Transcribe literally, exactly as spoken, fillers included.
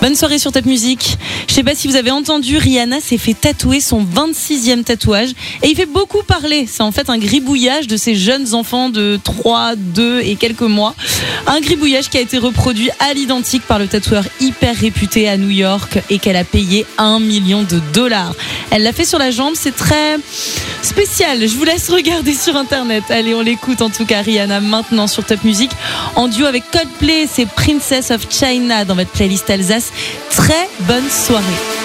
Bonne soirée sur Top Music. Je sais pas si vous avez entendu, Rihanna s'est fait tatouer son vingt-sixième tatouage et il fait beaucoup parler. C'est en fait un gribouillage de ces jeunes enfants de trois, deux et quelques mois. Un gribouillage qui a été reproduit à l'identique par le tatoueur hyper réputé à New York et qu'elle a payé un million de dollars. Elle l'a fait sur la jambe, c'est très spécial. Je vous laisse regarder sur internet. Allez, on l'écoute en tout cas, Rihanna, maintenant sur Top Music en duo avec Coldplay. C'est Princess of China dans votre playlist Alsace. Très bonne soirée.